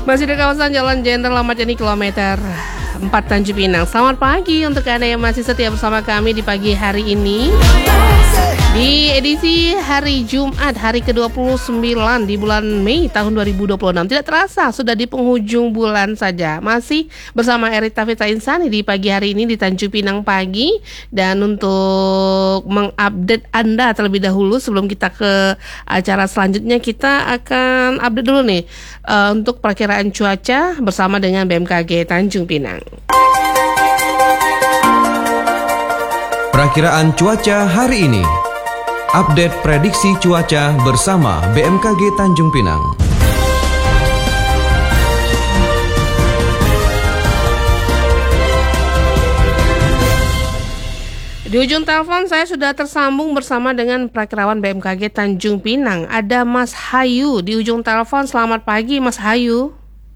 Masih di kawasan Jalan Jenderal Ahmad Yani kilometer 4 Tanjung Pinang. Selamat pagi untuk Anda yang masih setia bersama kami di pagi hari ini. Di edisi hari Jumat, hari ke-29 di bulan Mei tahun 2026. Tidak terasa sudah di penghujung bulan saja. Masih bersama Erita Fitra Insani di pagi hari ini di Tanjung Pinang pagi. Dan untuk mengupdate Anda terlebih dahulu sebelum kita ke acara selanjutnya, kita akan update dulu nih untuk perkiraan cuaca bersama dengan BMKG Tanjung Pinang. Perakiraan cuaca hari ini. Update prediksi cuaca bersama BMKG Tanjung Pinang. Di ujung telepon saya sudah tersambung bersama dengan Prakirawan BMKG Tanjung Pinang. Ada Mas Hayu di ujung telepon. Selamat pagi Mas Hayu.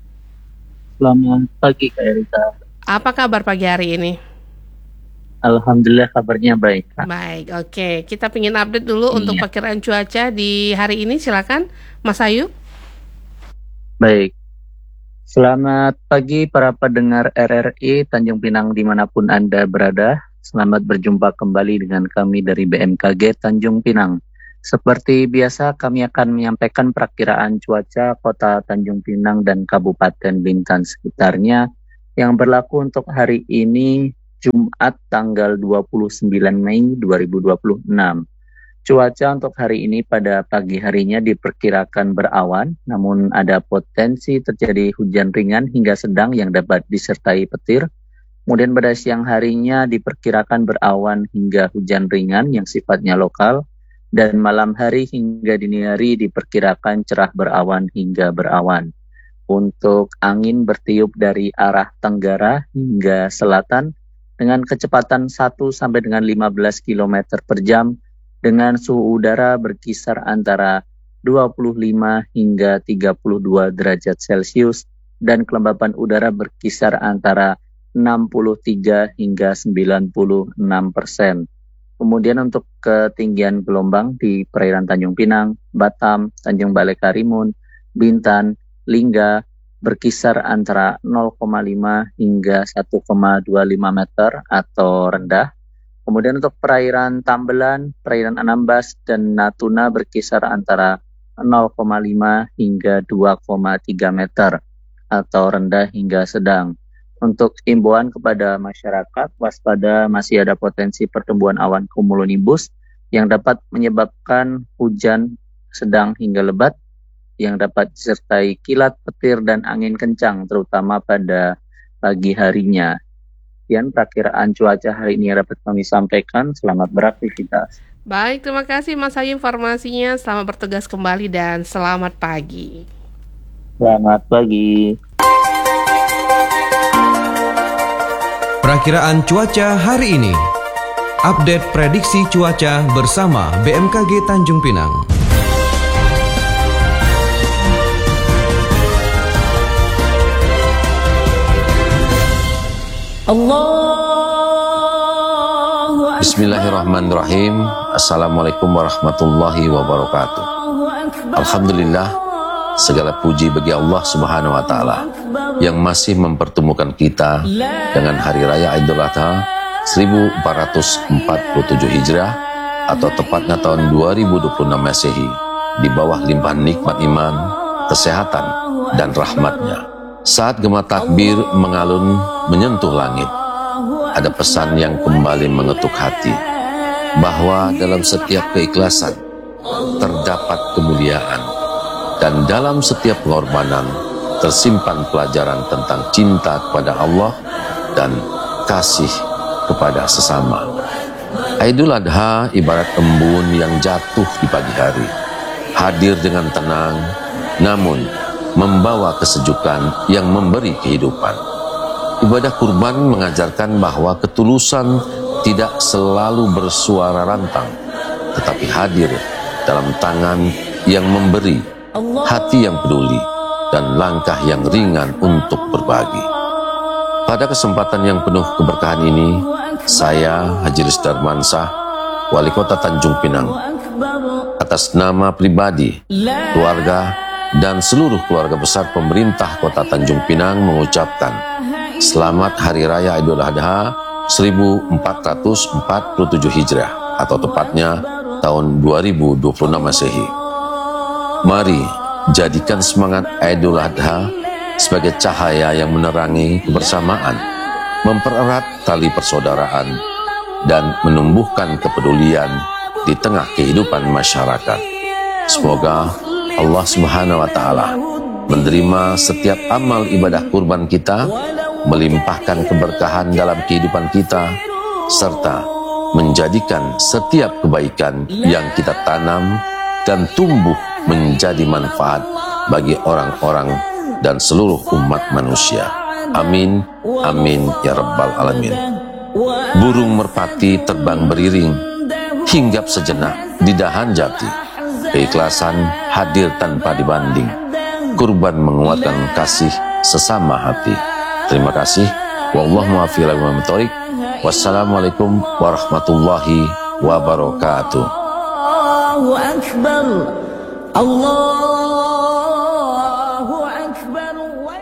Selamat pagi Kak Erika. Apa kabar pagi hari ini? Alhamdulillah kabarnya baik Kak. Baik, oke. Kita ingin update dulu untuk perkiraan cuaca di hari ini. Silakan Mas Hayu. Baik. Selamat pagi para pendengar RRI Tanjung Pinang dimanapun Anda berada. Selamat berjumpa kembali dengan kami dari BMKG Tanjung Pinang. Seperti biasa kami akan menyampaikan perakiraan cuaca kota Tanjung Pinang dan Kabupaten Bintan sekitarnya yang berlaku untuk hari ini Jumat tanggal 29 Mei 2026. Cuaca untuk hari ini pada pagi harinya diperkirakan berawan, namun ada potensi terjadi hujan ringan hingga sedang yang dapat disertai petir. Kemudian pada siang harinya diperkirakan berawan hingga hujan ringan yang sifatnya lokal, dan malam hari hingga dini hari diperkirakan cerah berawan hingga berawan. Untuk angin bertiup dari arah tenggara hingga selatan, dengan kecepatan 1 sampai dengan 15 km per jam, dengan suhu udara berkisar antara 25 hingga 32 derajat Celcius, dan kelembapan udara berkisar antara 63 hingga 96%. Kemudian untuk ketinggian gelombang di perairan Tanjung Pinang, Batam, Tanjung Balai Karimun, Bintan, Lingga, berkisar antara 0,5 hingga 1,25 meter atau rendah. Kemudian untuk perairan Tambelan, perairan Anambas, dan Natuna berkisar antara 0,5 hingga 2,3 meter atau rendah hingga sedang. Untuk imbauan kepada masyarakat, waspada masih ada potensi pertumbuhan awan cumulonimbus yang dapat menyebabkan hujan sedang hingga lebat, yang dapat disertai kilat, petir, dan angin kencang, terutama pada pagi harinya. Sekian perakiraan cuaca hari ini yang dapat kami sampaikan. Selamat beraktivitas. Baik, terima kasih Mas Hayu informasinya. Selamat bertugas kembali dan selamat pagi. Selamat pagi. Perakiraan cuaca hari ini. Update prediksi cuaca bersama BMKG Tanjung Pinang. Bismillahirrahmanirrahim. Assalamualaikum warahmatullahi wabarakatuh. Alhamdulillah, segala puji bagi Allah Subhanahu wa taala yang masih mempertemukan kita dengan hari raya Idul Adha 1447 Hijriah atau tepatnya tahun 2026 Masehi, di bawah limpahan nikmat iman, kesehatan, dan rahmatnya. Saat gema takbir mengalun menyentuh langit, ada pesan yang kembali mengetuk hati, bahwa dalam setiap keikhlasan terdapat kemuliaan, dan dalam setiap pengorbanan tersimpan pelajaran tentang cinta kepada Allah dan kasih kepada sesama. Idul Adha ibarat embun yang jatuh di pagi hari, hadir dengan tenang, namun membawa kesejukan yang memberi kehidupan. Ibadah kurban mengajarkan bahwa ketulusan tidak selalu bersuara lantang, tetapi hadir dalam tangan yang memberi, hati yang peduli, dan langkah yang ringan untuk berbagi. Pada kesempatan yang penuh keberkahan ini, saya Haji Rizky Darmansyah, Wali Kota Tanjung Pinang, atas nama pribadi, keluarga, dan seluruh keluarga besar pemerintah Kota Tanjung Pinang mengucapkan Selamat Hari Raya Idul Adha 1447 Hijriah atau tepatnya tahun 2026 Masehi. Mari jadikan semangat Idul Adha sebagai cahaya yang menerangi kebersamaan, mempererat tali persaudaraan, dan menumbuhkan kepedulian di tengah kehidupan masyarakat. Semoga Allah Subhanahu wa Ta'ala menerima setiap amal ibadah kurban kita, melimpahkan keberkahan dalam kehidupan kita, serta menjadikan setiap kebaikan yang kita tanam dan tumbuh menjadi manfaat bagi orang-orang dan seluruh umat manusia. Amin, amin ya rabbal alamin. Burung merpati terbang beriring, hinggap sejenak di dahan jati. Keikhlasan hadir tanpa dibanding. Kurban menguatkan kasih sesama hati. Terima kasih. Wallahu muwaffiq ila aqwamit thoriq. Wassalamualaikum warahmatullahi wabarakatuh. Allahu Akbar. Allahu Akbar.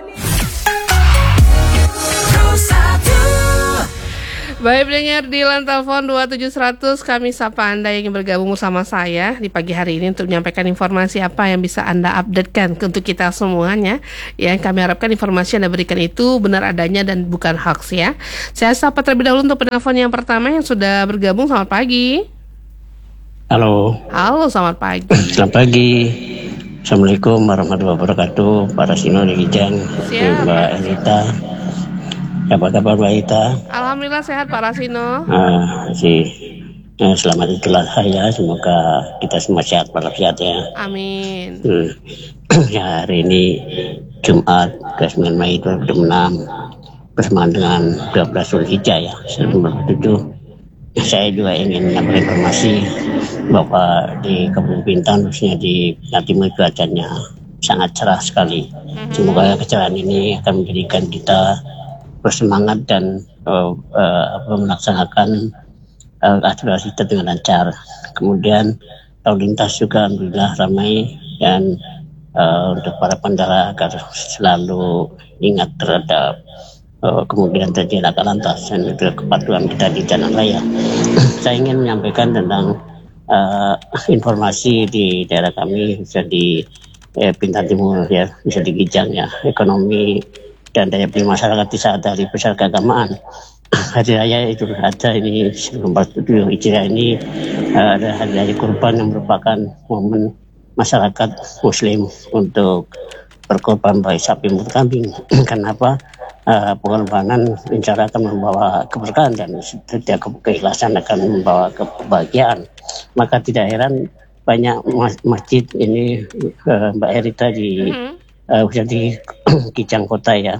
Baik pendengar, di line telepon 27100 kami sapa Anda yang ingin bergabung bersama saya di pagi hari ini untuk menyampaikan informasi apa yang bisa Anda updatekan untuk kita semuanya. Yang kami harapkan informasi yang Anda berikan itu benar adanya dan bukan hoax ya. Saya sapa terlebih dahulu untuk penelpon yang pertama yang sudah bergabung. Selamat pagi. Halo. Halo, selamat pagi. Selamat pagi. Assalamualaikum warahmatullahi wabarakatuh. Para Sino di Kijang, Mbak Elita. Apa kabar Mbak Elita? Alhamdulillah sehat Pak Rasino. Selamat Idul Adha ya. Semoga kita semua sehat walafiat ya. Amin. Ya, hari ini Jumat 9 Mei 2006 bersamaan dengan 12 Zulhijjah ya 2007. Saya juga ingin menyampaikan informasi bahwa di Kabupaten Bintan khususnya di Bintan Timur cuacanya sangat cerah sekali. Semoga kecerahan ini akan menjadikan kita bersemangat dan melaksanakan aktivitas kita dengan lancar. Kemudian lalu lintas juga alhamdulillah ramai dan untuk para pengendara agar selalu ingat terhadap kemungkinan terjadi laka lantas dan kepatuhan kita di jalan raya. Saya ingin menyampaikan tentang informasi di daerah kami, bisa di Bintan Timur ya, bisa di Kijang ya, ekonomi dan daya beli masyarakat di saat hari besar keagamaan. Hari raya Idul Adha ini 1447 Hijriah ini ada hari kurban yang merupakan momen masyarakat Muslim untuk berkorban baik sapi maupun kambing. Kenapa? Pengorbanan insya Allah akan membawa keberkahan dan setiap keikhlasan akan membawa kebahagiaan. Maka tidak heran banyak masjid ini Mbak Erita di di Kijang Kota ya,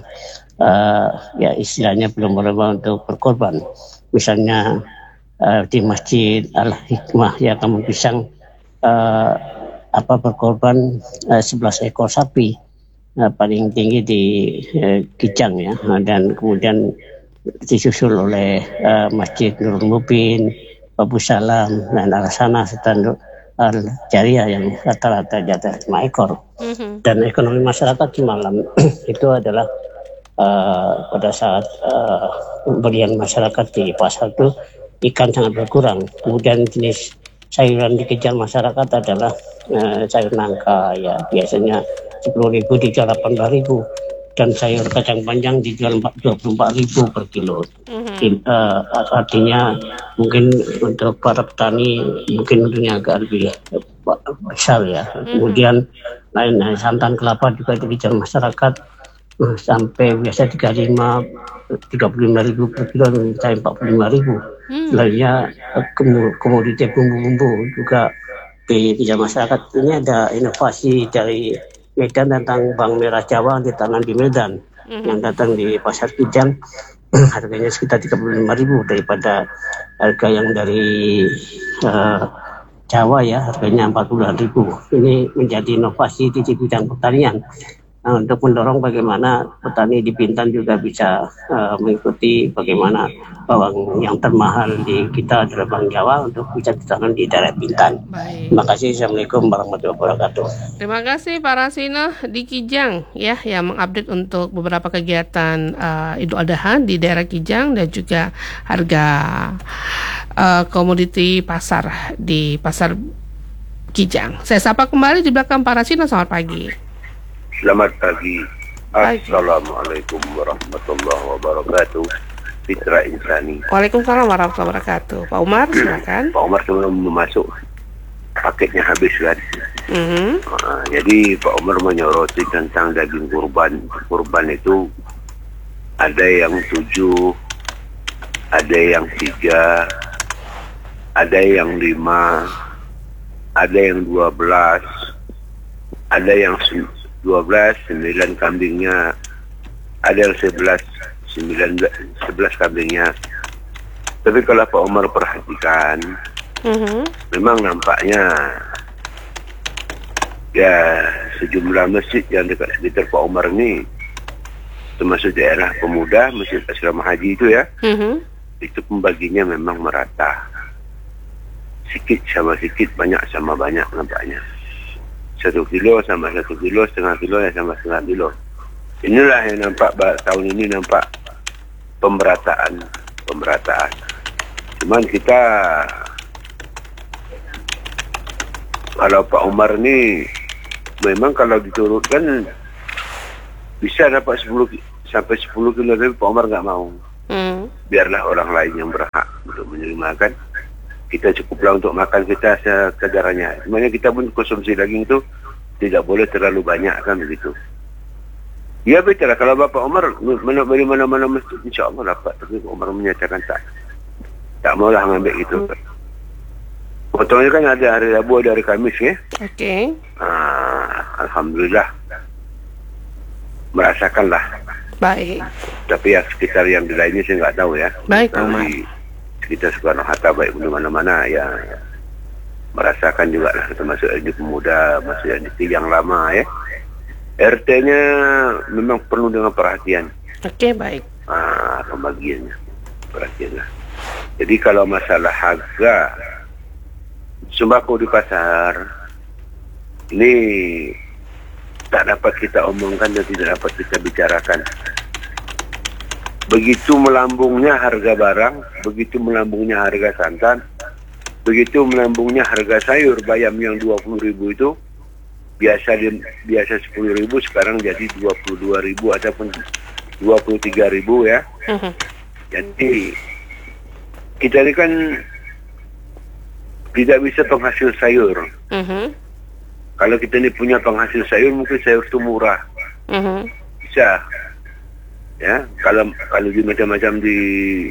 ya istilahnya belum berubah untuk berkorban. Misalnya di Masjid Al-Hikmah ya Kampung Pisang berkorban 11 ekor sapi paling tinggi di Kijang ya, dan kemudian disusul oleh Masjid Nurul Mubin, Babu Salam dan Al-Sana serta Al-Jariyah yang rata-rata di atas 5 ekor. Dan ekonomi masyarakat di malam itu adalah pada saat pembelian masyarakat di pasar itu ikan sangat berkurang. Kemudian jenis sayuran dikejar masyarakat adalah sayur nangka ya, biasanya 10.000 dijual 18.000, dan sayur kacang panjang dijual 24.000 per kilo. Artinya mungkin untuk para petani mungkin untungnya agak lebih besar ya. Kemudian lain santan kelapa juga dijual masyarakat sampai biasa 35.000 per kilo sampai 45.000. Lainnya komoditi bumbu-bumbu juga dijual masyarakat. Ini ada inovasi dari Medan tentang bawang merah Jawa ditanam di Medan yang datang di pasar Kijang. Harganya sekitar 35.000 daripada harga yang dari Jawa ya, harganya 40.000. Ini menjadi inovasi di bidang pertanian. untuk mendorong bagaimana petani di Bintan juga bisa mengikuti bagaimana bawang yang termahal di kita adalah bawang Jawa untuk bisa ditanam di daerah Bintan. Baik. Terima kasih. Assalamualaikum warahmatullahi wabarakatuh. Terima kasih Pak Rasino di Kijang ya yang mengupdate untuk beberapa kegiatan Idul Adha di daerah Kijang dan juga harga komoditi pasar di pasar Kijang. Saya sapa kembali di belakang Pak Rasino. Selamat pagi. Selamat pagi. Assalamualaikum warahmatullahi wabarakatuh. Fitra Insani. Waalaikumsalam warahmatullahi wabarakatuh. Pak Umar, silakan. Pak Umar sebelum masuk paketnya habis kan. Jadi Pak Umar menyoroti tentang daging kurban. Kurban itu ada yang 7, ada yang 3, ada yang 5, ada yang 12, ada yang 12, 9 kambingnya, ada yang 11 kambingnya. Tapi kalau Pak Umar perhatikan, memang nampaknya ya sejumlah masjid yang dekat sekitar Pak Umar ini, termasuk daerah pemuda, masjid asrama haji itu ya, itu pembaginya memang merata. Sikit sama sikit, banyak sama banyak nampaknya. 1 kilo sama 1 kilo, setengah kilo ya sama setengah kilo. Inilah yang nampak tahun ini nampak pemerataan. Cuman kita kalau Pak Umar ini memang kalau diturutkan bisa dapat 10 sampai 10 kilo, tapi Pak Umar nggak mau. Biarlah orang lain yang berhak untuk menerima kan. Kita cukuplah untuk makan kita sekadarnya. Sebenarnya kita pun konsumsi daging itu tidak boleh terlalu banyak kan begitu. Ya betul lah, kalau Bapak Umar dari mana-mana masjid insya Allah dapat. Tapi Bapak Umar menyatakan tak maulah ngambil gitu. Potongnya kan ada hari Rabu, ada hari Kamis ya. Oke. Alhamdulillah merasakanlah. Baik. Tapi yang sekitar yang di lainnya saya nggak tahu ya. Baik Pak Umar. Kita Soekarno-Hatta baik di mana-mana ya merasakan juga lah, termasuk di pemuda, masih di yang lama ya. RT-nya memang penuh dengan perhatian. Oke, baik. Pembagiannya perhatianlah. Jadi kalau masalah harga sembako di pasar ini tak dapat kita omongkan dan tidak dapat kita bicarakan. Begitu melambungnya harga barang, begitu melambungnya harga santan, begitu melambungnya harga sayur bayam yang 20.000 itu biasa 10.000 sekarang jadi 22.000 ataupun 23.000 ya. Jadi kita ini kan tidak bisa penghasil sayur. Kalau kita ini punya penghasil sayur, mungkin sayur itu murah. Bisa. Ya, kalau di macam-macam di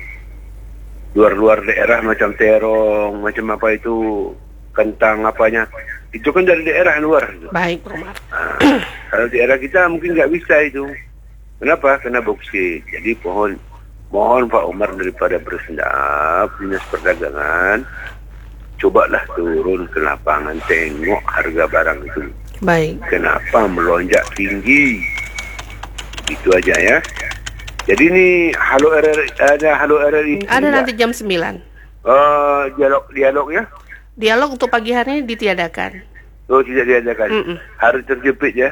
luar daerah macam terong, macam apa itu kentang apanya, itu kan dari daerah luar. Baik, Umar. Kalau daerah kita mungkin nggak bisa itu. Kenapa? Karena boksit. Jadi mohon Pak Umar daripada Bersendap, Dinas Perdagangan, cobalah turun ke lapangan, tengok harga barang itu. Baik. Kenapa melonjak tinggi? Itu aja ya. Jadi ini Halo RRI. Ada nanti jam 9. Dialognya? Dialog untuk pagi hari ini ditiadakan. Oh, tidak diadakan. Hari terjepit ya.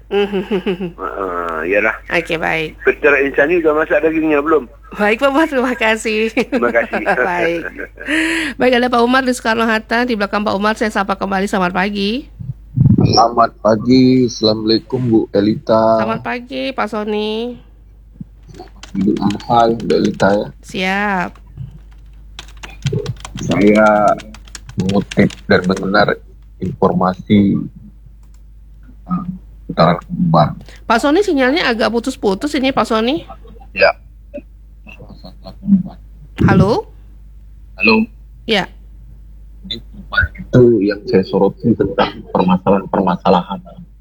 Iyalah. Oke, baik. Fitra Insani sudah masak dagingnya belum? Baik Pak Umar, terima kasih. Terima kasih. Baik. Baik, ada Pak Umar di Soekarno-Hatta. Di belakang Pak Umar saya sapa kembali. Selamat pagi. Selamat pagi. Assalamualaikum Bu Elita. Selamat pagi Pak Sony. Idul Adha Bu Elita ya. Siap. Saya mengutip dan mendengar informasi putaran kurban. Pak Sony, sinyalnya agak putus-putus ini Pak Sony. Ya. Halo? Halo. Ya. Ini kurban itu yang saya soroti tentang permasalahan.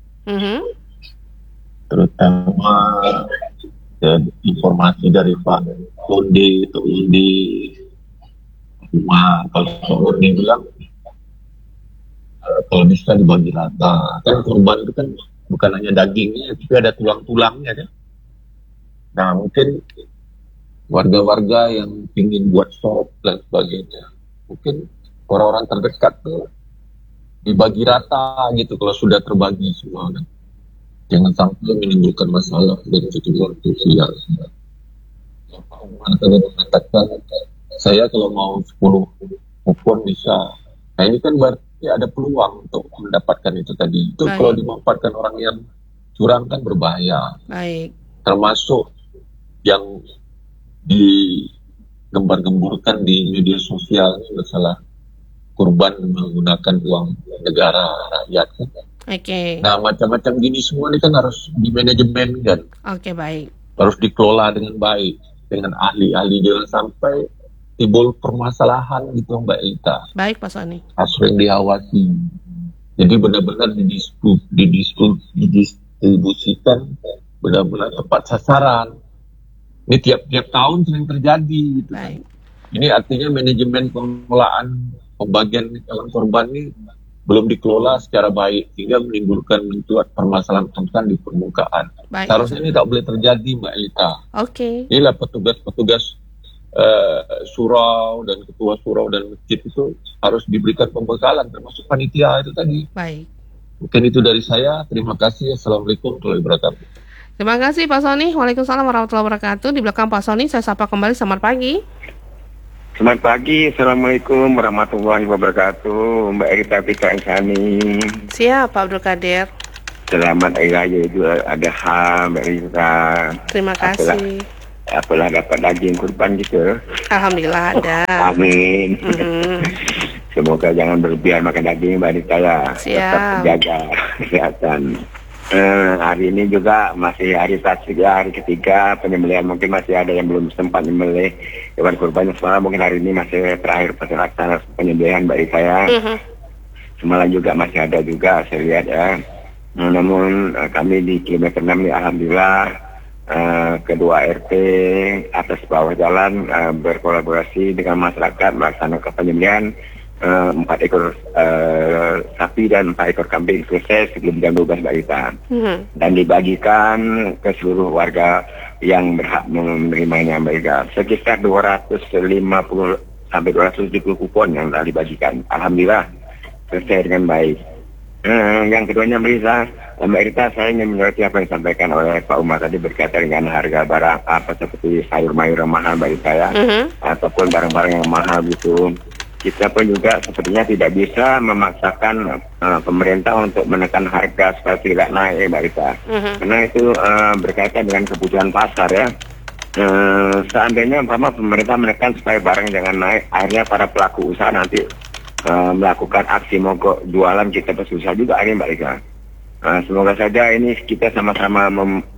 Terutama informasi dari Pak Undi kalau Undi bilang kalau bisa dibagi rata, kan kurban itu kan bukan hanya dagingnya, tapi ada tulang-tulangnya kan. Nah mungkin warga-warga yang ingin buat sop dan sebagainya, mungkin orang-orang terdekat tuh dibagi rata gitu kalau sudah terbagi semua kan. Jangan sampai menimbulkan masalah dari kehidupan sosial. Pak Umar tadi mengatakan, saya kalau mau 10 kupon bisa. Nah ini kan berarti ada peluang untuk mendapatkan itu tadi. Itu Baik. kalau dimanfaatkan orang yang curang kan berbahaya. Baik. Termasuk yang digembar-gemburkan di media sosial masalah kurban menggunakan uang negara rakyat. Oke. Nah macam-macam gini semua ini kan harus dimanajemen kan. Oke, baik. Harus dikelola dengan baik dengan ahli-ahli, jangan sampai timbul permasalahan gitu Mbak Elita. Baik, Pak Sony. Harus sering diawasi. Jadi benar-benar didistribusikan benar-benar tepat sasaran. Ini tiap-tiap tahun sering terjadi gitu. Baik. Ini artinya manajemen pengelolaan pembagian hewan korban ini belum dikelola secara baik sehingga menimbulkan permasalahan di permukaan. Baik. Seharusnya ini tak boleh terjadi Mbak Elita. Oke. Inilah petugas-petugas surau dan ketua surau dan masjid itu harus diberikan pembekalan termasuk panitia itu tadi. Baik. Mungkin itu dari saya. Terima kasih. Assalamualaikum warahmatullahi wabarakatuh. Terima kasih Pak Sony. Waalaikumsalam warahmatullahi wabarakatuh. Di belakang Pak Sony saya sapa kembali. Selamat pagi. Selamat pagi. Assalamualaikum warahmatullahi wabarakatuh. Mbak Rita Pika Insani. Siap Pak Abdul Qadir. Selamat Hari Raya Idul Adha Mbak Rita. Terima kasih. Apalah dapat daging kurban gitu. Alhamdulillah ada. Amin. Semoga jangan berlebihan makan daging Mbak Rita ya. Siap. Tetap jaga kesehatan. Hari ini juga masih hari tasik ya, hari ketiga penyembelihan. Mungkin masih ada yang belum sempat menyembelih hewan kurban. Semalam mungkin hari ini masih terakhir pelaksanaan penyembelihan Mbak Rita ya. Semalam juga masih ada juga saya lihat ya. Namun kami di kilometer 6 ini alhamdulillah kedua RT atas bawah jalan berkolaborasi dengan masyarakat melaksanakan penyembelihan 4 ekor sapi dan 4 ekor kambing selesai sebelum jam 12 Mbak Rita. Dan dibagikan ke seluruh warga yang berhak menerimanya Mbak Rita. Sekitar 250 sampai 270 kupon yang telah dibagikan. Alhamdulillah selesai dengan baik. Yang keduanya Mbak Rita, saya ingin menyoroti apa yang disampaikan oleh Pak Umar tadi berkaitan dengan harga barang apa seperti sayur-mayur yang mahal Mbak Rita ya, ataupun barang-barang yang mahal gitu. Kita pun juga sepertinya tidak bisa memaksakan pemerintah untuk menekan harga supaya tidak naik Mbak Rita. Karena itu berkaitan dengan kebutuhan pasar ya. Seandainya pemerintah menekan supaya barang jangan naik, akhirnya para pelaku usaha nanti melakukan aksi mogok jualan, kita bersusah juga ini Mbak Rika. Semoga saja ini kita sama-sama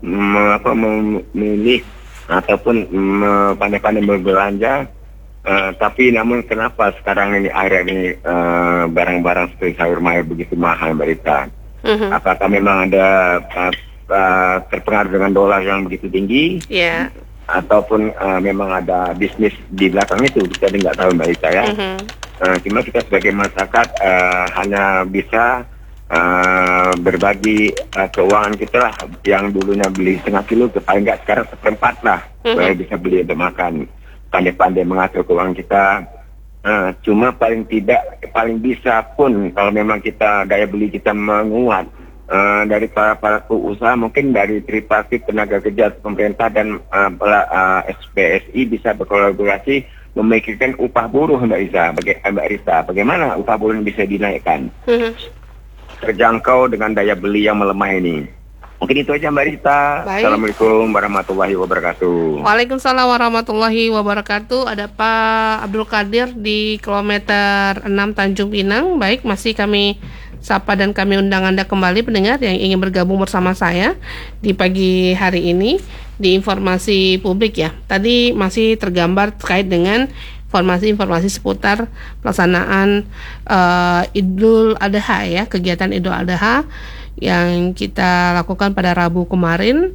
memilih ataupun pandai-pandai berbelanja. Tapi namun kenapa sekarang ini akhirnya ini barang-barang seperti sayur mayur begitu mahal Mbak Rika? Apakah memang ada terpengaruh dengan dolar yang begitu tinggi? Yeah. Ataupun memang ada bisnis di belakang itu? Kita nggak tahu Mbak Rika ya. Cuma kita sebagai masyarakat hanya bisa berbagi keuangan kita lah, yang dulunya beli setengah kilo ke paling nggak sekarang 1/4 lah, supaya bisa beli untuk makan. Pandai-pandai mengatur keuangan kita. Cuma paling paling bisa pun kalau memang kita daya beli kita menguat dari para usaha, mungkin dari tripartit tenaga kerja pemerintah dan SPSI bisa berkolaborasi memikirkan upah buruh Mbak Rita. Bagaimana upah buruh bisa dinaikkan terjangkau dengan daya beli yang melemah ini. Mungkin itu aja Mbak Rita. Baik. Assalamualaikum warahmatullahi wabarakatuh. Waalaikumsalam warahmatullahi wabarakatuh. Ada Pak Abdul Qadir di kilometer 6 Tanjung Pinang. Baik, masih kami sapa dan kami undang Anda kembali pendengar yang ingin bergabung bersama saya di pagi hari ini di informasi publik ya. Tadi masih tergambar terkait dengan informasi-informasi seputar pelaksanaan Idul Adha ya, kegiatan Idul Adha yang kita lakukan pada Rabu kemarin,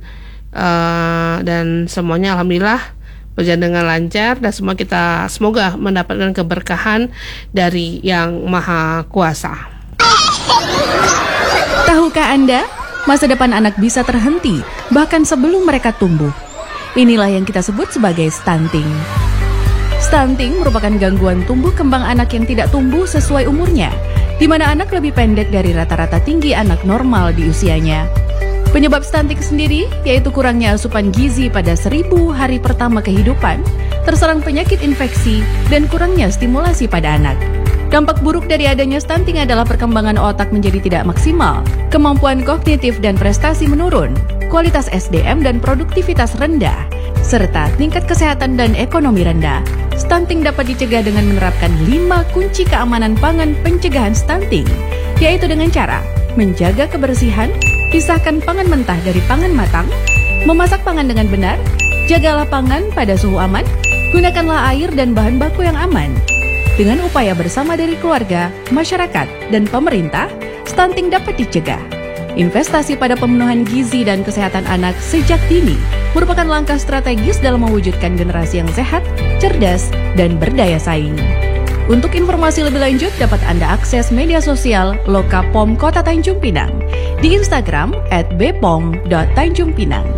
dan semuanya alhamdulillah berjalan dengan lancar dan semoga mendapatkan keberkahan dari Yang Maha Kuasa. Tahukah Anda masa depan anak bisa terhenti bahkan sebelum mereka tumbuh. Inilah yang kita sebut sebagai stunting. Stunting merupakan gangguan tumbuh kembang anak yang tidak tumbuh sesuai umurnya, di mana anak lebih pendek dari rata-rata tinggi anak normal di usianya. Penyebab stunting sendiri yaitu kurangnya asupan gizi pada 1000 hari pertama kehidupan, terserang penyakit infeksi, dan kurangnya stimulasi pada anak. Dampak buruk dari adanya stunting adalah perkembangan otak menjadi tidak maksimal, kemampuan kognitif dan prestasi menurun, kualitas SDM dan produktivitas rendah, serta tingkat kesehatan dan ekonomi rendah. Stunting dapat dicegah dengan menerapkan 5 kunci keamanan pangan pencegahan stunting, yaitu dengan cara menjaga kebersihan, pisahkan pangan mentah dari pangan matang, memasak pangan dengan benar, jagalah pangan pada suhu aman, gunakanlah air dan bahan baku yang aman. Dengan upaya bersama dari keluarga, masyarakat, dan pemerintah, stunting dapat dicegah. Investasi pada pemenuhan gizi dan kesehatan anak sejak dini merupakan langkah strategis dalam mewujudkan generasi yang sehat, cerdas, dan berdaya saing. Untuk informasi lebih lanjut dapat Anda akses media sosial Lokapom Kota Tanjung Pinang di Instagram @bpom.tanjungpinang.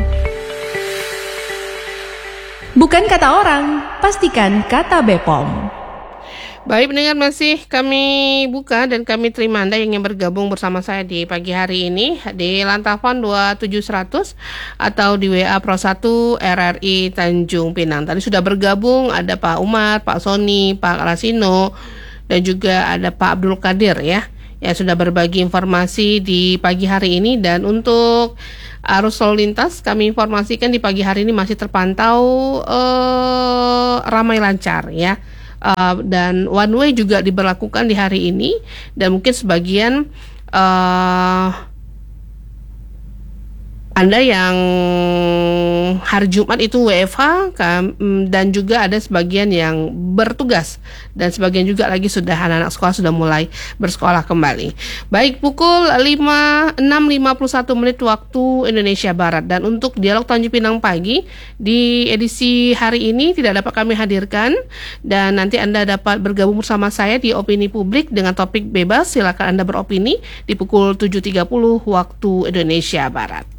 Bukan kata orang, pastikan kata BPOM. Baik pendengar, masih kami buka dan kami terima Anda yang ingin bergabung bersama saya di pagi hari ini di Lantafon 27100 atau di WA Pro 1 RRI Tanjung Pinang. Tadi sudah bergabung ada Pak Umar, Pak Sony, Pak Rasino, dan juga ada Pak Abdul Qadir ya, yang sudah berbagi informasi di pagi hari ini. Dan untuk arus lalu lintas kami informasikan di pagi hari ini masih terpantau ramai lancar ya. Dan one way juga diberlakukan di hari ini, dan mungkin sebagian Anda yang hari Jumat itu WFH dan juga ada sebagian yang bertugas, dan sebagian juga lagi sudah anak-anak sekolah sudah mulai bersekolah kembali. Baik, pukul 6.51 waktu Indonesia Barat. Dan untuk dialog Tanjung Pinang pagi di edisi hari ini tidak dapat kami hadirkan, dan nanti Anda dapat bergabung bersama saya di Opini Publik dengan topik bebas. Silakan Anda beropini di pukul 7.30 waktu Indonesia Barat.